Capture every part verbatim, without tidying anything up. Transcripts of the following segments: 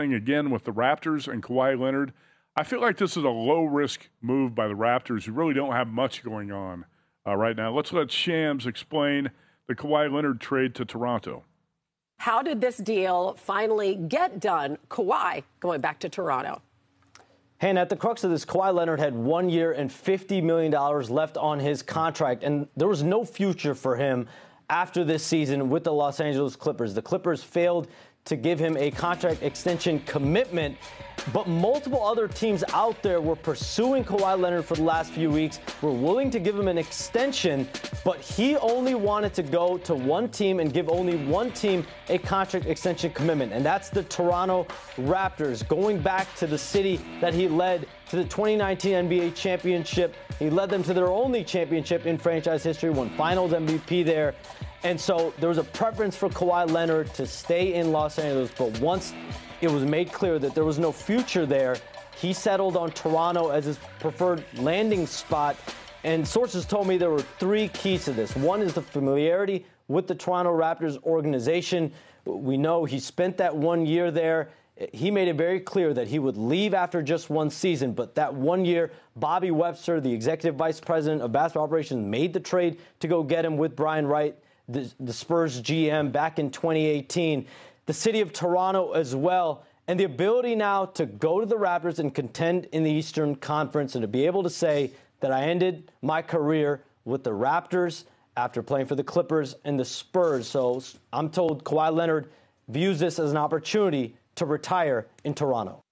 playing again with the Raptors and Kawhi Leonard. I feel like this is a low-risk move by the Raptors, who really don't have much going on uh, right now. Let's let Shams explain the Kawhi Leonard trade to Toronto. How did this deal finally get done? Kawhi going back to Toronto. And at the crux of this, Kawhi Leonard had one year and fifty million dollars left on his contract, and there was no future for him after this season with the Los Angeles Clippers. The Clippers failed to give him a contract extension commitment, but multiple other teams out there were pursuing Kawhi Leonard for the last few weeks, were willing to give him an extension, but he only wanted to go to one team and give only one team a contract extension commitment, and that's the Toronto Raptors, going back to the city that he led to the twenty nineteen N B A championship. He led them to their only championship in franchise history, won Finals M V P there. And so there was a preference for Kawhi Leonard to stay in Los Angeles, but once it was made clear that there was no future there, he settled on Toronto as his preferred landing spot. And sources told me there were three keys to this. One is the familiarity with the Toronto Raptors organization. We know he spent that one year there. He made it very clear that he would leave after just one season, but that one year, Bobby Webster, the executive vice president of basketball operations, made the trade to go get him with Brian Wright, the, the Spurs G M, back in twenty eighteen. The city of Toronto as well, and the ability now to go to the Raptors and contend in the Eastern Conference and to be able to say that I ended my career with the Raptors after playing for the Clippers and the Spurs. So I'm told Kawhi Leonard views this as an opportunity to retire in Toronto.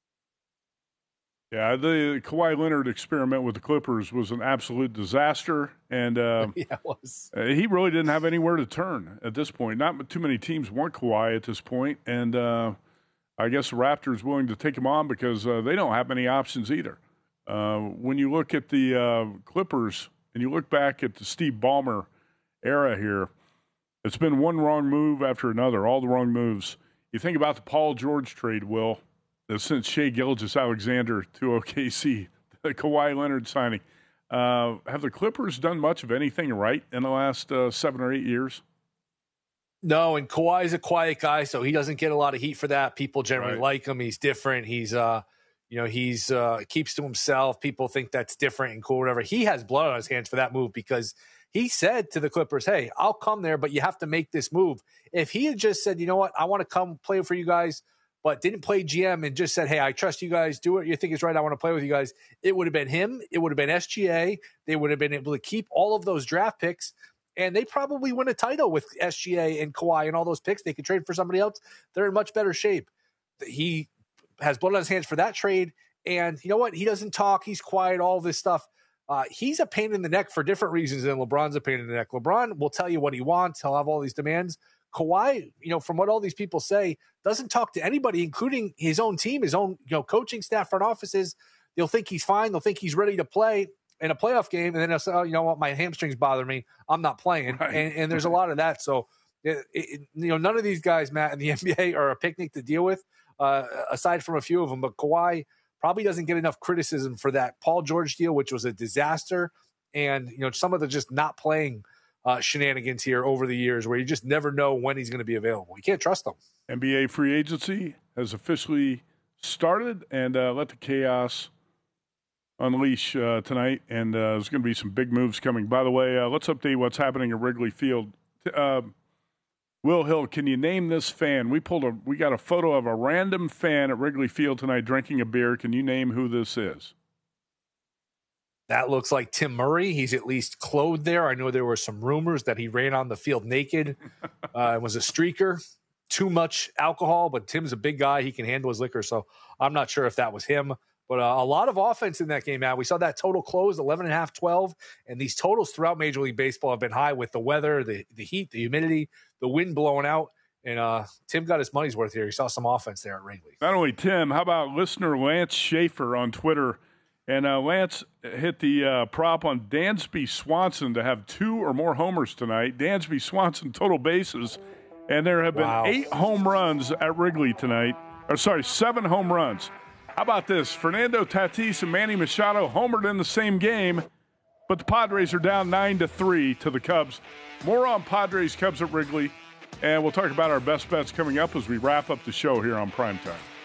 Yeah, the Kawhi Leonard experiment with the Clippers was an absolute disaster, and uh, yeah, it was. Uh, he really didn't have anywhere to turn at this point. Not too many teams want Kawhi at this point, and uh, I guess the Raptors willing to take him on because uh, they don't have many options either. Uh, when you look at the uh, Clippers and you look back at the Steve Ballmer era here, it's been one wrong move after another, all the wrong moves. You think about the Paul George trade, Will, since Shai Gilgeous-Alexander to O K C, the Kawhi Leonard signing. Uh, have the Clippers done much of anything right in the last uh, seven or eight years? No, and Kawhi's a quiet guy, so he doesn't get a lot of heat for that. People generally Right. like him. He's different. He's, uh, you know, he's uh, keeps to himself. People think that's different and cool, whatever. He has blood on his hands for that move because he said to the Clippers, hey, I'll come there, but you have to make this move. If he had just said, you know what, I want to come play for you guys, but didn't play G M and just said, hey, I trust you guys, do what you think is right, I want to play with you guys, it would have been him, it would have been S G A, they would have been able to keep all of those draft picks, and they probably win a title with S G A and Kawhi and all those picks. They could trade for somebody else. They're in much better shape. He has blood on his hands for that trade, and you know what? He doesn't talk, he's quiet, all this stuff. Uh, he's a pain in the neck for different reasons than LeBron's a pain in the neck. LeBron will tell you what he wants. He'll have all these demands. Kawhi, you know, from what all these people say, doesn't talk to anybody, including his own team, his own, you know, coaching staff, front offices. They'll think he's fine. They'll think he's ready to play in a playoff game. And then they'll say, oh, you know what? My hamstrings bother me. I'm not playing. Right. And, and there's a lot of that. So, it, it, you know, none of these guys, Matt, in the N B A are a picnic to deal with, uh, aside from a few of them. But Kawhi probably doesn't get enough criticism for that Paul George deal, which was a disaster. And, you know, some of the just not playing uh, shenanigans here over the years where you just never know when he's going to be available. You can't trust them. N B A free agency has officially started, and uh, let the chaos unleash uh, tonight. And uh, there's going to be some big moves coming. By the way, uh, let's update what's happening at Wrigley Field. Uh, Will Hill, can you name this fan? We pulled a, we got a photo of a random fan at Wrigley Field tonight drinking a beer. Can you name who this is? That looks like Tim Murray. He's at least clothed there. I know there were some rumors that he ran on the field naked uh, and was a streaker. Too much alcohol, but Tim's a big guy. He can handle his liquor, so I'm not sure if that was him. But uh, a lot of offense in that game, Matt. We saw that total close, eleven and a half, twelve, and these totals throughout Major League Baseball have been high with the weather, the, the heat, the humidity, the wind blowing out. And uh, Tim got his money's worth here. He saw some offense there at Wrigley. Not only Tim, how about listener Lance Schaefer on Twitter? And uh, Lance hit the uh, prop on Dansby Swanson to have two or more homers tonight. Dansby Swanson total bases. And there have been Wow. eight home runs at Wrigley tonight. Or sorry, seven home runs. How about this? Fernando Tatis and Manny Machado homered in the same game, but the Padres are down nine to three to the Cubs. More on Padres Cubs at Wrigley, and we'll talk about our best bets coming up as we wrap up the show here on Primetime.